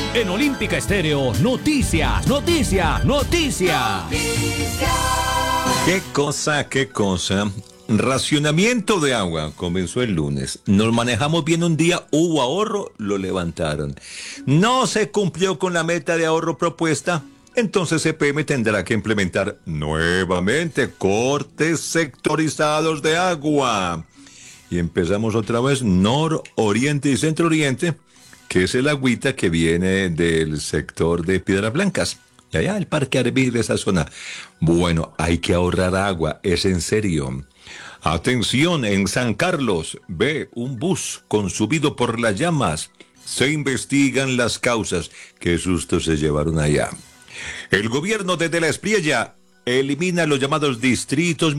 En Olímpica Estéreo, noticias, noticias, noticias. Qué cosa, qué cosa. Racionamiento de agua comenzó el lunes. Nos manejamos bien un día, hubo ahorro, lo levantaron. No se cumplió con la meta de ahorro propuesta. Entonces CPM tendrá que implementar nuevamente cortes sectorizados de agua. Y empezamos otra vez nororiente y centro oriente, que es el agüita que viene del sector de Piedras Blancas. Y allá el Parque Arví de esa zona. Bueno, hay que ahorrar agua, es en serio. Atención, en San Carlos, ve un bus consumido por las llamas. Se investigan las causas. Qué susto se llevaron allá. El gobierno desde La Espriella elimina los llamados distritos